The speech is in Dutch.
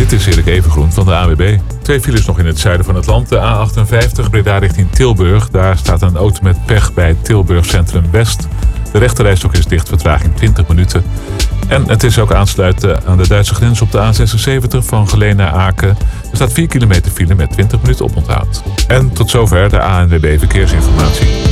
Dit is Erik Evengroen van de ANWB. 2 files nog in het zuiden van het land. De A58 Breda richting Tilburg. Daar staat een auto met pech bij Tilburg Centrum West. De rechterrijstok is dicht, vertraging 20 minuten. En het is ook aansluiten aan de Duitse grens op de A76 van Geleen naar Aken. Er staat 4 kilometer file met 20 minuten oponthoud. En tot zover de ANWB Verkeersinformatie.